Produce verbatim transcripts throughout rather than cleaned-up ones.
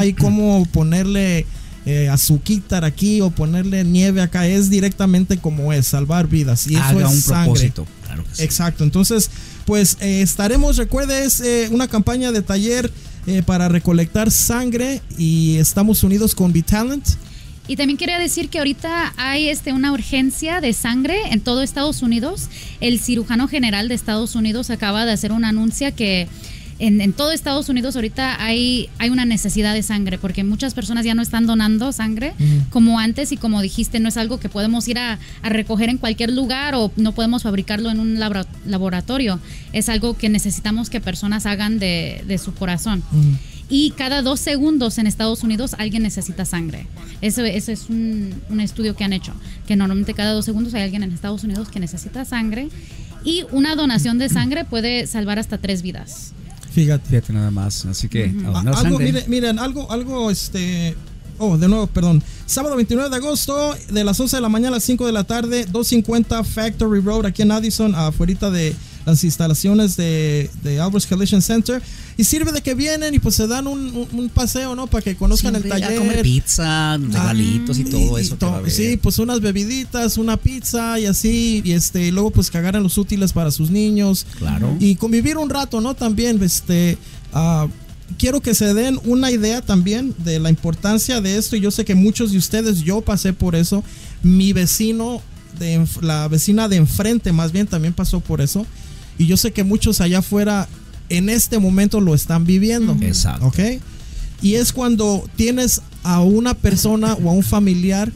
hay como ponerle eh, azuquitar aquí o ponerle nieve acá. Es directamente como es, salvar vidas. Y eso Haga es un sangre. propósito. Claro que sí. Exacto. Entonces, pues eh, estaremos, recuerde, es eh, una campaña de taller eh, para recolectar sangre y estamos unidos con Vitalant. Y también quería decir que ahorita hay este, una urgencia de sangre en todo Estados Unidos. El cirujano general de Estados Unidos acaba de hacer un anuncio que en, en todo Estados Unidos ahorita hay, hay una necesidad de sangre, porque muchas personas ya no están donando sangre uh-huh. como antes, y como dijiste, no es algo que podemos ir a, a recoger en cualquier lugar o no podemos fabricarlo en un labra, laboratorio. Es algo que necesitamos que personas hagan de, de su corazón. Uh-huh. Y cada dos segundos en Estados Unidos alguien necesita sangre. Eso, eso es un, un estudio que han hecho, que normalmente cada dos segundos hay alguien en Estados Unidos que necesita sangre, y una donación de sangre puede salvar hasta tres vidas. Fíjate. Fíjate nada más. Así que uh-huh. a donar algo, sangre. Miren, miren, algo, algo, este... Oh, de nuevo, perdón. Sábado veintinueve de agosto, de las once de la mañana a las cinco de la tarde, doscientos cincuenta Factory Road, aquí en Addison, afuera de las instalaciones de, de Alvarez Collision Center. Y sirve de que vienen y pues se dan un, un, un paseo, ¿no? Para que conozcan Siempre el taller. A comer pizza, regalitos ah, y todo y, eso. Y to sí, pues unas bebiditas, una pizza y así. Y este, y luego pues que agarren los útiles para sus niños. Claro. Y convivir un rato, ¿no? También, este... Uh, quiero que se den una idea también de la importancia de esto. Y yo sé que muchos de ustedes, yo pasé por eso. Mi vecino, de, la vecina de enfrente más bien también pasó por eso. Y yo sé que muchos allá afuera en este momento lo están viviendo. Exacto. ¿Ok? Y es cuando tienes a una persona o a un familiar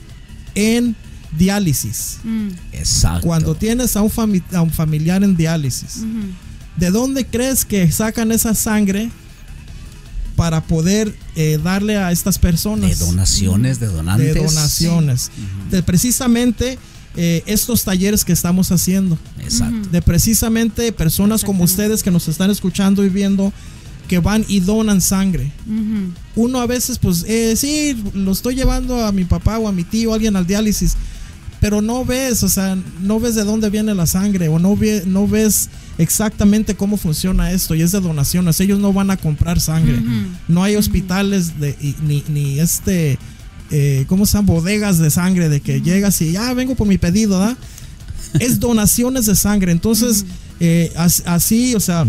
en diálisis. Mm. Exacto. Cuando tienes a un, fami a un familiar en diálisis, uh-huh. ¿de dónde crees que sacan esa sangre para poder eh, darle a estas personas? De donaciones, de donantes. De donaciones. Uh-huh. De precisamente eh, estos talleres que estamos haciendo. Exacto. De precisamente personas como ustedes que nos están escuchando y viendo, que van y donan sangre. Uh-huh. Uno a veces, pues, eh, sí, lo estoy llevando a mi papá o a mi tío, a alguien al diálisis, pero no ves, o sea, no ves de dónde viene la sangre, o no, ve, no ves exactamente cómo funciona esto, y es de donaciones. Ellos no van a comprar sangre. Uh-huh. No hay hospitales de, y, ni, ni este, eh, ¿cómo se llaman? Bodegas de sangre, de que uh-huh. llegas y ya ah, vengo por mi pedido, ¿verdad? Es donaciones de sangre. Entonces, uh-huh. eh, as, así, o sea,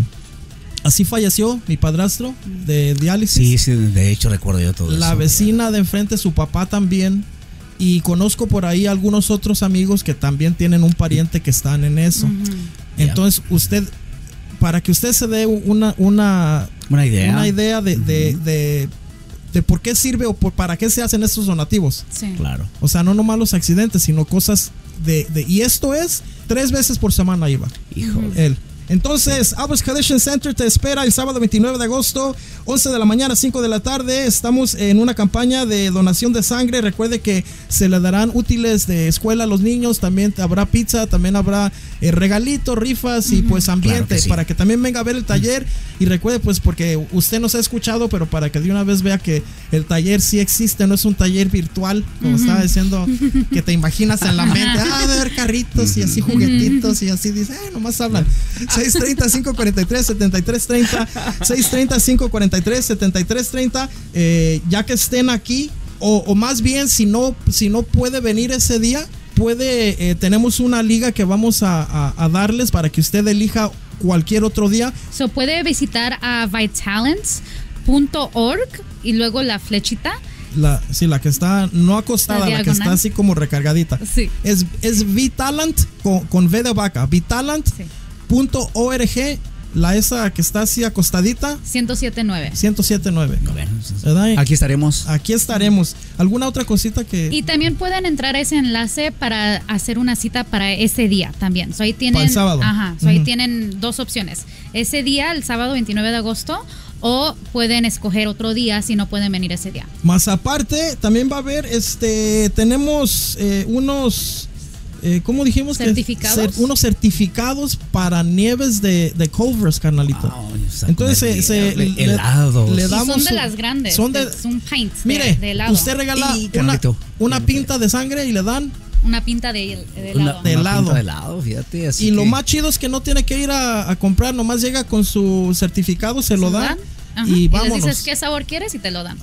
así falleció mi padrastro de diálisis. Sí, sí, de hecho recuerdo yo todo la eso. La vecina de enfrente, su papá también. Y conozco por ahí algunos otros amigos que también tienen un pariente que están en eso. Uh-huh. Entonces, yeah. usted, para que usted se dé una, una, una idea, una idea de, uh-huh. de, de, de por qué sirve o por, para qué se hacen estos donativos. Sí. Claro. O sea, no nomás los accidentes, sino cosas de... de y esto es tres veces por semana, iba. Híjole. Él. Entonces, Alvarez Collision Center te espera el sábado veintinueve de agosto, once de la mañana, cinco de la tarde. Estamos en una campaña de donación de sangre. Recuerde que se le darán útiles de escuela a los niños. También habrá pizza, también habrá eh, regalitos, rifas y pues ambiente, claro que sí. Para que también venga a ver el taller. Y recuerde pues, porque usted nos ha escuchado, pero para que de una vez vea que el taller sí existe, no es un taller virtual, como uh-huh. estaba diciendo, que te imaginas en la mente, ah, de ver carritos y así juguetitos y así dice, ah, nomás hablan. seis treinta, cinco cuarenta y tres, setenta y tres treinta, seis treinta, cinco cuarenta y tres, setenta y tres treinta, eh, ya que estén aquí, o, o más bien si no, si no puede venir ese día, puede, eh, tenemos una liga que vamos a, a, a darles para que usted elija cualquier otro día. So puede visitar a vitalants punto org y luego la flechita. La, sí, la que está no acostada, la, la que está así como recargadita. Sí. Es, es Vitalant con, con V de vaca, Vitalant. Sí. Punto .org, la esa que está así acostadita. ciento siete nueve. ciento siete nueve. ¿Verdad? Aquí estaremos. Aquí estaremos. ¿Alguna otra cosita que...? Y también pueden entrar a ese enlace para hacer una cita para ese día también. So ahí tienen, para el sábado. Ajá. So uh-huh. Ahí tienen dos opciones. Ese día, el sábado veintinueve de agosto, o pueden escoger otro día si no pueden venir ese día. Más aparte, también va a haber, este, tenemos eh, unos... Eh, ¿Cómo dijimos? ¿Certificados? Que cer unos certificados para nieves de, de Culver's, carnalito. Wow, entonces se, se le, helados. Le damos y son de las grandes. Son de, son pints. Mire, de, de helado. Usted regala y, una, una pinta de sangre y le dan una pinta de, de helado. Una, de helado. Una pinta de helado, fíjate. Así y que... lo más chido es que no tiene que ir a, a comprar, nomás llega con su certificado, se, ¿Se lo dan. dan? Ajá. Y vámonos. Y les dices qué sabor quieres y te lo dan.